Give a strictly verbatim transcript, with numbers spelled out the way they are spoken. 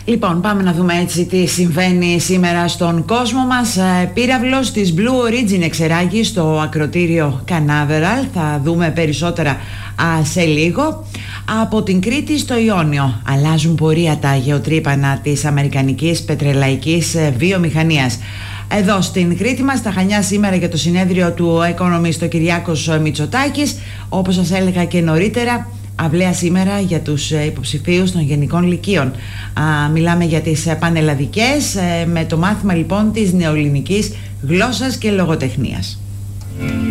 Λοιπόν, πάμε να δούμε έτσι τι συμβαίνει σήμερα στον κόσμο μας. Πύραυλος της Blue Origin εξεράγει στο ακρωτήριο Κανάβεραλ. Θα δούμε περισσότερα α, σε λίγο. Από την Κρήτη στο Ιόνιο αλλάζουν πορεία τα γεωτρύπανα της αμερικανικής πετρελαϊκής βιομηχανίας. Εδώ στην Κρήτη μας, στα Χανιά, σήμερα για το συνέδριο του Economist ο Κυριάκος Μητσοτάκης. Όπως σας έλεγα και νωρίτερα, αυλαία σήμερα για τους υποψηφίους των γενικών λυκείων. Α, μιλάμε για τις πανελλαδικές, με το μάθημα λοιπόν της νεοελληνικής γλώσσας και λογοτεχνίας.